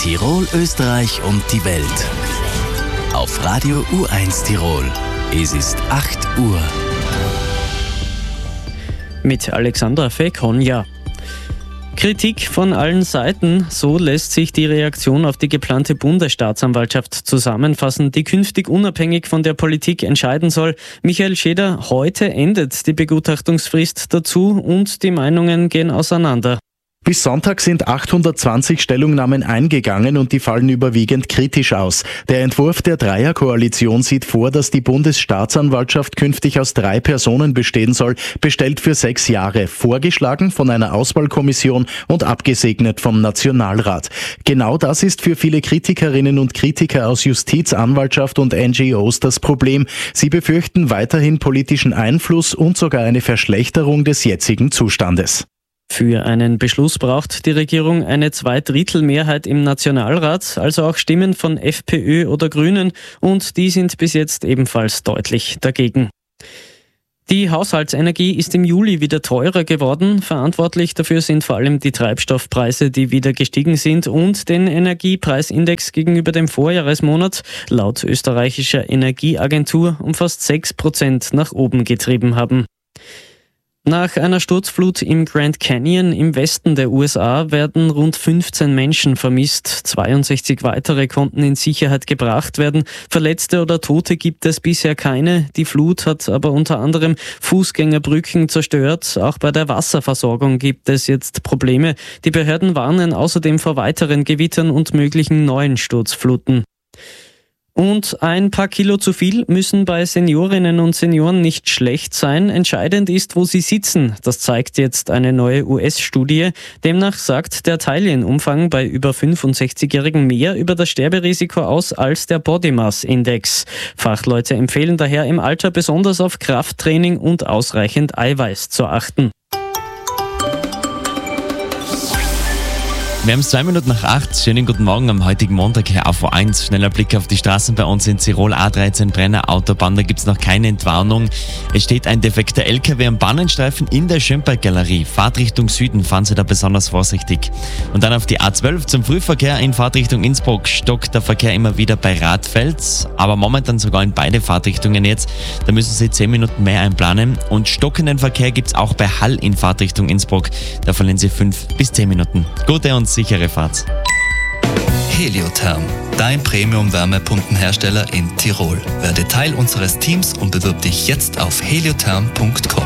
Tirol, Österreich und die Welt. Auf Radio U1 Tirol. Es ist 8 Uhr. Mit Alexandra Fekonja. Kritik von allen Seiten, so lässt sich die Reaktion auf die geplante Bundesstaatsanwaltschaft zusammenfassen, die künftig unabhängig von der Politik entscheiden soll. Michael Scheder, heute endet die Begutachtungsfrist dazu und die Meinungen gehen auseinander. Bis Sonntag sind 820 Stellungnahmen eingegangen und die fallen überwiegend kritisch aus. Der Entwurf der Dreierkoalition sieht vor, dass die Bundesstaatsanwaltschaft künftig aus 3 Personen bestehen soll, bestellt für 6 Jahre, vorgeschlagen von einer Auswahlkommission und abgesegnet vom Nationalrat. Genau das ist für viele Kritikerinnen und Kritiker aus Justiz, Anwaltschaft und NGOs das Problem. Sie befürchten weiterhin politischen Einfluss und sogar eine Verschlechterung des jetzigen Zustandes. Für einen Beschluss braucht die Regierung eine 2/3 im Nationalrat, also auch Stimmen von FPÖ oder Grünen, und die sind bis jetzt ebenfalls deutlich dagegen. Die Haushaltsenergie ist im Juli wieder teurer geworden. Verantwortlich dafür sind vor allem die Treibstoffpreise, die wieder gestiegen sind und den Energiepreisindex gegenüber dem Vorjahresmonat laut österreichischer Energieagentur um fast 6% nach oben getrieben haben. Nach einer Sturzflut im Grand Canyon im Westen der USA werden rund 15 Menschen vermisst. 62 weitere konnten in Sicherheit gebracht werden. Verletzte oder Tote gibt es bisher keine. Die Flut hat aber unter anderem Fußgängerbrücken zerstört. Auch bei der Wasserversorgung gibt es jetzt Probleme. Die Behörden warnen außerdem vor weiteren Gewittern und möglichen neuen Sturzfluten. Und ein paar Kilo zu viel müssen bei Seniorinnen und Senioren nicht schlecht sein. Entscheidend ist, wo sie sitzen. Das zeigt jetzt eine neue US-Studie. Demnach sagt der Teilienumfang bei über 65-Jährigen mehr über das Sterberisiko aus als der Body Mass Index. Fachleute empfehlen daher im Alter besonders auf Krafttraining und ausreichend Eiweiß zu achten. Wir haben es 2 Minuten nach 8. Schönen guten Morgen am heutigen Montag hier auf U1. Schneller Blick auf die Straßen bei uns in Tirol. A13 Brenner Autobahn, da gibt es noch keine Entwarnung. Es steht ein defekter LKW am Bahnenstreifen in der Schönberg-Galerie. Fahrtrichtung Süden, fahren Sie da besonders vorsichtig. Und dann auf die A12 zum Frühverkehr in Fahrtrichtung Innsbruck stockt der Verkehr immer wieder bei Radfeld, aber momentan sogar in beide Fahrtrichtungen jetzt. Da müssen Sie 10 Minuten mehr einplanen. Und stockenden Verkehr gibt es auch bei Hall in Fahrtrichtung Innsbruck. Da verlieren Sie 5 bis 10 Minuten. Gute und sichere Fahrt. Heliotherm, dein Premium-Wärmepumpenhersteller in Tirol. Werde Teil unseres Teams und bewirb dich jetzt auf heliotherm.com.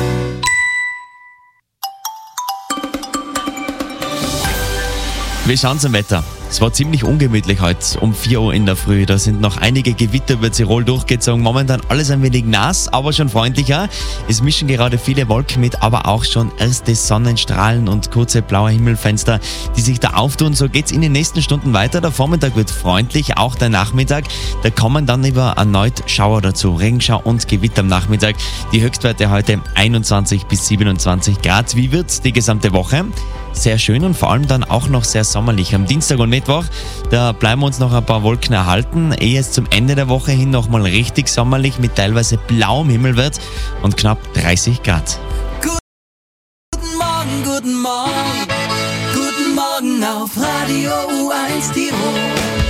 Wir schauen zum Wetter. Es war ziemlich ungemütlich heute um 4 Uhr in der Früh. Da sind noch einige Gewitter über Tirol durchgezogen. Momentan alles ein wenig nass, aber schon freundlicher. Es mischen gerade viele Wolken mit, aber auch schon erste Sonnenstrahlen und kurze blaue Himmelfenster, die sich da auftun. So geht's in den nächsten Stunden weiter. Der Vormittag wird freundlich, auch der Nachmittag. Da kommen dann erneut Schauer dazu. Regenschau und Gewitter am Nachmittag. Die Höchstwerte heute 21 bis 27 Grad. Wie wird's die gesamte Woche? Sehr schön und vor allem dann auch noch sehr sommerlich. Am Dienstag und Mittwoch, da bleiben uns noch ein paar Wolken erhalten, ehe es zum Ende der Woche hin nochmal richtig sommerlich mit teilweise blauem Himmel wird und knapp 30 Grad. Guten Morgen, guten Morgen, guten Morgen auf Radio U1 Tirol.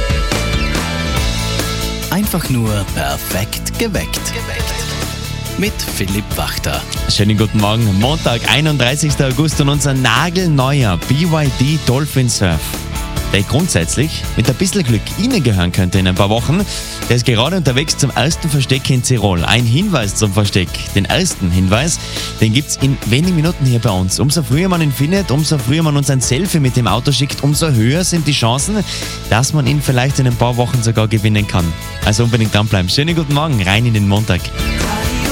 Einfach nur perfekt geweckt. Mit Philipp Wachter. Schönen guten Morgen. Montag, 31. August und unser nagelneuer BYD Dolphin Surf, der grundsätzlich mit ein bisschen Glück Ihnen gehören könnte in ein paar Wochen. Der ist gerade unterwegs zum ersten Versteck in Tirol. Ein Hinweis zum Versteck, den ersten Hinweis, den gibt's in wenigen Minuten hier bei uns. Umso früher man ihn findet, umso früher man uns ein Selfie mit dem Auto schickt, umso höher sind die Chancen, dass man ihn vielleicht in ein paar Wochen sogar gewinnen kann. Also unbedingt dranbleiben. Schönen guten Morgen, rein in den Montag.